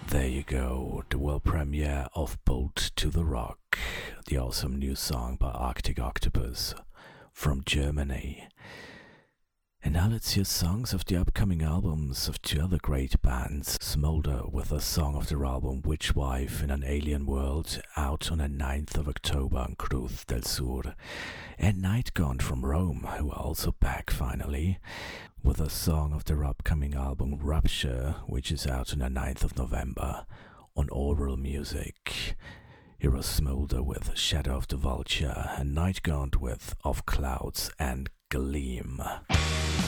There you go, the world premiere of Bolt to the Rock, the awesome new song by Arctic Octopus from Germany. And now let's hear songs of the upcoming albums of two other great bands. Smolder with a song of their album Witchwife in an Alien World, out on the 9th of October on Cruz del Sur. And Nightgaunt from Rome, who are also back finally, with a song of their upcoming album Rupture, which is out on the 9th of November on Oral Music. Here was Smolder with Shadow of the Vulture and Nightgaunt with Of Clouds and Gleam.